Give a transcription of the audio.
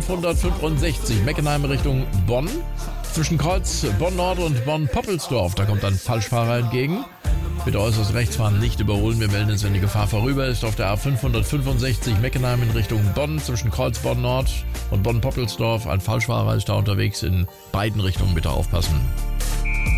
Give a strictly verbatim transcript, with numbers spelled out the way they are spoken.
fünfhundertfünfundsechzig Meckenheim Richtung Bonn. Zwischen Kreuz Bonn-Nord und Bonn-Poppelsdorf, da kommt ein Falschfahrer entgegen. Bitte äußerst rechts fahren, nicht überholen. Wir melden uns, wenn die Gefahr vorüber ist. Auf der A fünfhundertfünfundsechzig Meckenheim in Richtung Bonn, zwischen Kreuz Bonn-Nord und Bonn-Poppelsdorf. Ein Falschfahrer ist da unterwegs in beiden Richtungen. Bitte aufpassen.